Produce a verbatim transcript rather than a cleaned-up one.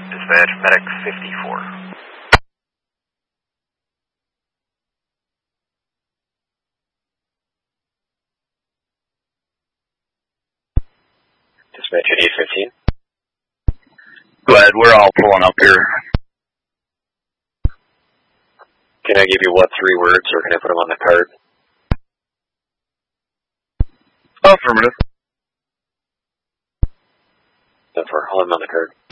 Dispatch, medic fifty-four. Dispatch eighty-eight fifteen. Go ahead, we're all pulling up here. Can I give you what three words, or can I put them on the card? Affirmative. ten four, I'll have them on the card.